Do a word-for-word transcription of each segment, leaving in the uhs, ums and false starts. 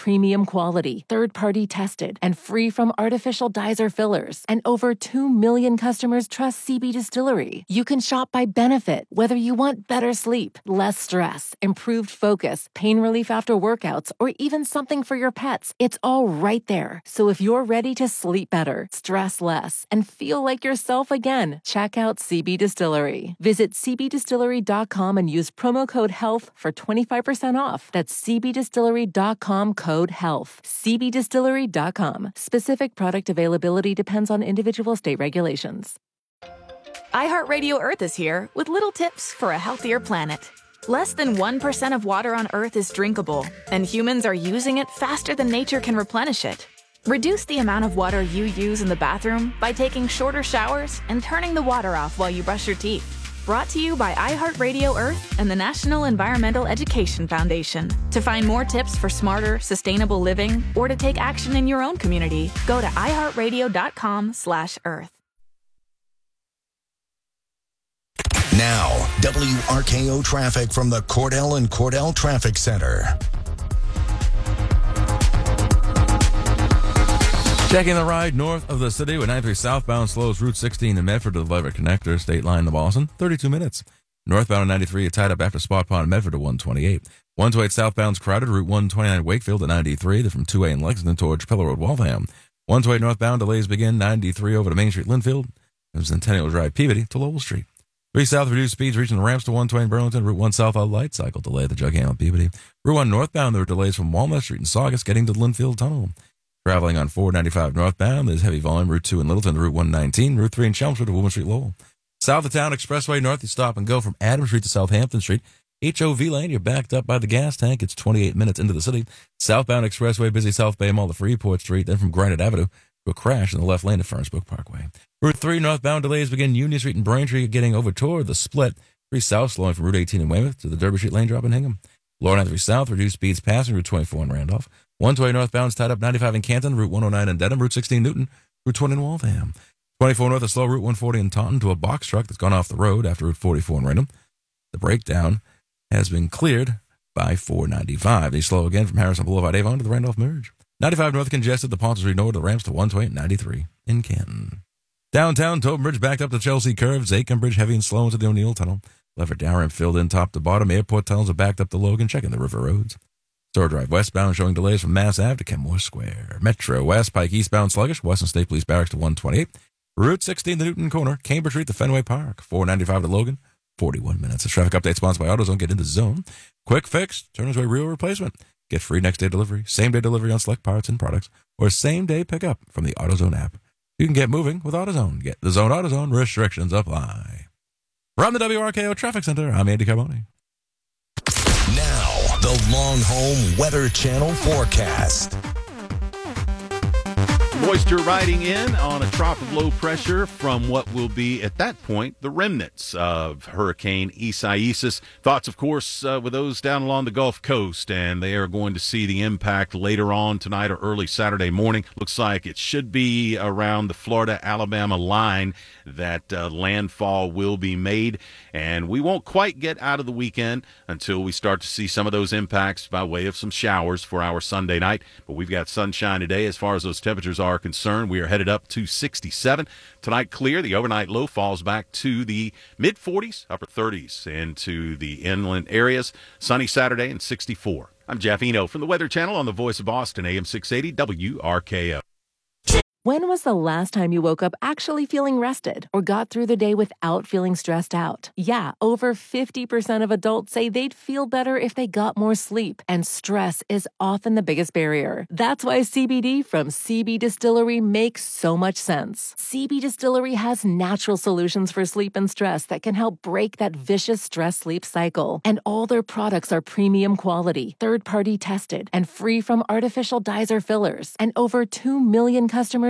premium quality, third-party tested, and free from artificial dyes or fillers. And over two million customers trust C B Distillery. You can shop by benefit, whether you want better sleep, less stress, improved focus, pain relief after workouts, or even something for your pets. It's all right there. So if you're ready to sleep better, stress less, and feel like yourself again, check out C B Distillery. Visit c b distillery dot com and use promo code HEALTH for twenty-five percent off. That's c b distillery dot com code HEALTH. c b distillery dot com. Specific product availability depends on individual state regulations. iHeartRadio Earth is here with little tips for a healthier planet. Less than one percent of water on Earth is drinkable, and humans are using it faster than nature can replenish it. Reduce the amount of water you use in the bathroom by taking shorter showers and turning the water off while you brush your teeth. Brought to you by iHeartRadio Earth and the National Environmental Education Foundation. To find more tips for smarter, sustainable living, or to take action in your own community, go to i heart radio dot com slash earth. Now, W R K O traffic from the Cordell and Cordell Traffic Center. Checking the ride north of the city with ninety-three southbound slows Route sixteen in Medford to the Leverett Connector, State Line to Boston, thirty-two minutes. Northbound on ninety-three, tied up after Spot Pond, Medford to one twenty-eight. one twenty-eight southbound's crowded, Route one twenty-nine Wakefield to ninety-three, from two A in Lexington towards Trapelo Road, Waltham. one twenty-eight northbound, delays begin ninety-three over to Main Street, Linfield, and Centennial Drive, Peabody to Lowell Street. three south, reduced speeds reaching the ramps to one twenty in Burlington. Route one south, a light cycle delay at the Jug Handle, Peabody. Route one northbound, there were delays from Walnut Street and Saugus getting to the Linfield Tunnel. Traveling on four ninety-five northbound, there's heavy volume. Route two in Littleton to Route one nineteen. Route three in Chelmsford to Woburn Street, Lowell. South of town, Expressway north, you stop and go from Adams Street to Southampton Street. H O V lane, you're backed up by the gas tank. It's twenty-eight minutes into the city. Southbound Expressway, busy South Bay Mall to Freeport Street, then from Granite Avenue to a crash in the left lane of Ferns Brook Parkway. Route three northbound delays begin Union Street and Braintree, getting over toward the split. three south slowing from Route eighteen in Weymouth to the Derby Street lane drop in Hingham. Lower ninety-three south, reduced speeds passing Route twenty-four in Randolph. one twenty northbound is tied up ninety-five in Canton, Route one oh nine in Dedham, Route sixteen Newton, Route twenty in Waltham. twenty-four north is slow, Route one forty in Taunton to a box truck that's gone off the road after Route forty-four in Raynham. The breakdown has been cleared by four ninety-five. They slow again from Harrison Boulevard Avon to the Randolph Merge. ninety-five north congested, the Ponce Street north to the ramps to one twenty-eight ninety-three in Canton. Downtown, Tobin Bridge backed up to Chelsea Curve, Zachem Bridge heavy and slow into the O'Neill Tunnel. Lever Darren filled in top to bottom. Airport tunnels are backed up to Logan, checking the river roads. Store Drive westbound showing delays from Mass Ave to Kenmore Square. Metro West Pike eastbound sluggish, Western State Police Barracks to one twenty-eight. Route sixteen to Newton Corner, Cambridge Street to Fenway Park, four ninety-five to Logan, forty-one minutes. A traffic update sponsored by AutoZone. Get into zone. Quick fix, turn into a real replacement. Get free next day delivery, same day delivery on select parts and products, or same day pickup from the AutoZone app. You can get moving with AutoZone. Get the Zone AutoZone. Restrictions apply. From the W R K O Traffic Center, I'm Andy Carboni. Now, the Long Home Weather Channel forecast. Moisture riding in on a trough of low pressure from what will be, at that point, the remnants of Hurricane Isaias. Thoughts, of course, uh, with those down along the Gulf Coast, and they are going to see the impact later on tonight or early Saturday morning. Looks like it should be around the Florida-Alabama line that uh, landfall will be made, and we won't quite get out of the weekend until we start to see some of those impacts by way of some showers for our Sunday night. But we've got sunshine today as far as those temperatures are concerned. We are headed up to sixty-seven. Tonight clear. The overnight low falls back to the mid forties, upper thirties into the inland areas. Sunny Saturday and sixty-four. I'm Jeff Eno from the Weather Channel on the Voice of Boston, A M six eighty W R K O. When was the last time you woke up actually feeling rested or got through the day without feeling stressed out? Yeah, over fifty percent of adults say they'd feel better if they got more sleep, and stress is often the biggest barrier. That's why C B D from C B Distillery makes so much sense. C B Distillery has natural solutions for sleep and stress that can help break that vicious stress-sleep cycle. And all their products are premium quality, third-party tested, and free from artificial dyes or fillers. And over two million customers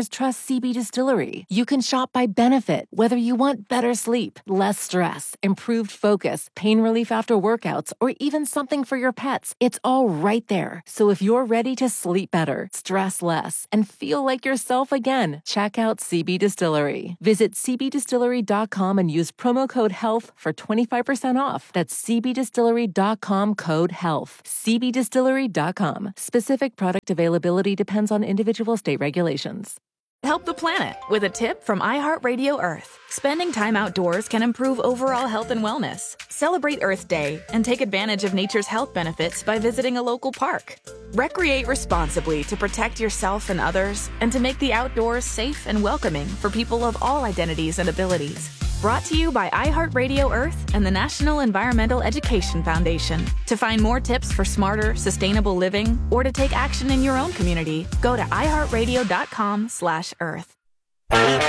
customers trust C B Distillery. You can shop by benefit, whether you want better sleep, less stress, improved focus, pain relief after workouts, or even something for your pets. It's all right there. So if you're ready to sleep better, stress less, and feel like yourself again, check out C B Distillery. Visit c b distillery dot com and use promo code HEALTH for twenty-five percent off. That's c b distillery dot com code HEALTH. c b distillery dot com. Specific product availability depends on individual state regulations. Help the planet with a tip from iHeartRadio Earth. Spending time outdoors can improve overall health and wellness. Celebrate Earth Day and take advantage of nature's health benefits by visiting a local park. Recreate responsibly to protect yourself and others, and to make the outdoors safe and welcoming for people of all identities and abilities. Brought to you by iHeartRadio Earth and the National Environmental Education Foundation. To find more tips for smarter, sustainable living, or to take action in your own community, go to i heart radio dot com slash earth.